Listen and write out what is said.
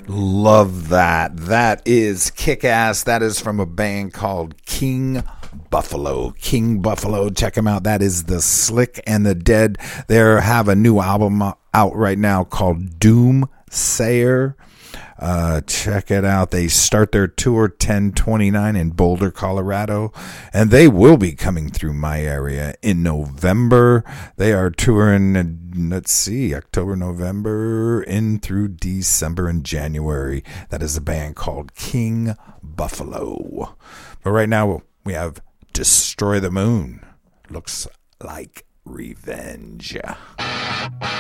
Love that. That is kick-ass. That is from a band called King Buffalo. King Buffalo. Check them out. That is the Slick and the Dead. They have a new album out right now called Doomsayer. Check it out. They start their tour 10/29 in Boulder, Colorado, and they will be coming through my area in November. They are touring, let's see, October, November, in through December and January. That is a band called King Buffalo. But right now we have Destroy the Moon. Looks like Revenge.